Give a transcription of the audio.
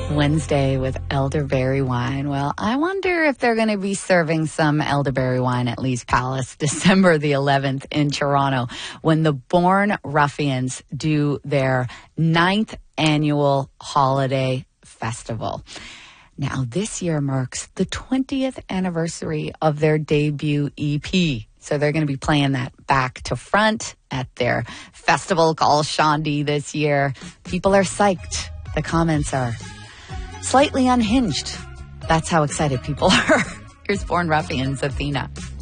Wednesday with elderberry wine. Well, I wonder if they're going to be serving some elderberry wine at Lee's Palace December the 11th in Toronto when the Born Ruffians do their 9th annual holiday festival. Now, this year marks the 20th anniversary of their debut EP. So they're going to be playing that back to front at their festival called Shandy this year. People are psyched. The comments are slightly unhinged. That's how excited people are. Here's Born Ruffians, Athena.